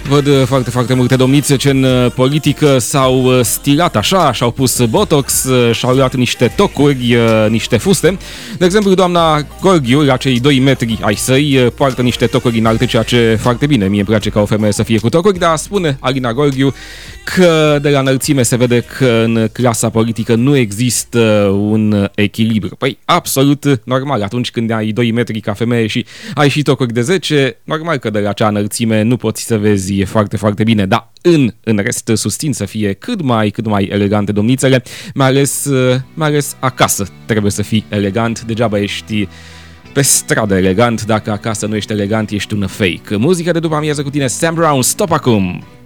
Văd foarte, foarte multe domnițe ce în politică s-au stilat așa, și-au pus botox, și-au luat niște tocuri, niște fuste. De exemplu, doamna Gorghiu, la cei 2 metri ai săi, poartă niște tocuri înalte, ceea ce foarte bine. Mie îmi place ca o femeie să fie cu tocuri, dar spune Alina Gorghiu că de la înălțime se vede că în clasa politică nu există un echilibru. Păi, absolut normal. Atunci când ai 2 metri ca femeie și ai și tocuri de 10, normal că de la acea înălțime nu poți să vezi foarte, foarte bine. Dar în rest susțin să fie cât mai elegante domnițele, mai ales acasă trebuie să fii elegant. Degeaba ești pe stradă elegant, dacă acasă nu ești elegant, ești un fake. Muzica de după amiază cu tine, Sam Brown, stop acum!